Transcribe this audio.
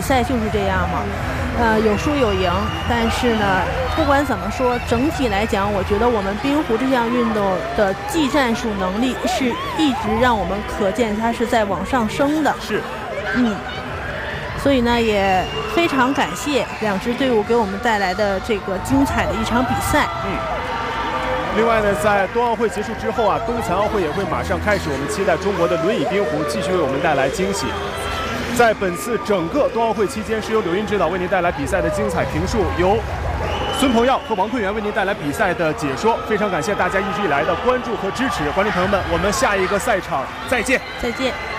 赛就是这样嘛，有输有赢，但是呢，不管怎么说，整体来讲，我觉得我们冰壶这项运动的技战术能力是一直让我们可见它是在往上升的。 是， 所以呢，也非常感谢两支队伍给我们带来的这个精彩的一场比赛。 另外呢，在冬奥会结束之后啊，冬残奥会也会马上开始，我们期待中国的轮椅冰壶继续为我们带来惊喜。在本次整个冬奥会期间，是由柳音指导为您带来比赛的精彩评述，由孙鹏耀和王坤元为您带来比赛的解说。非常感谢大家一直以来的关注和支持，观众朋友们，我们下一个赛场再见。 再见。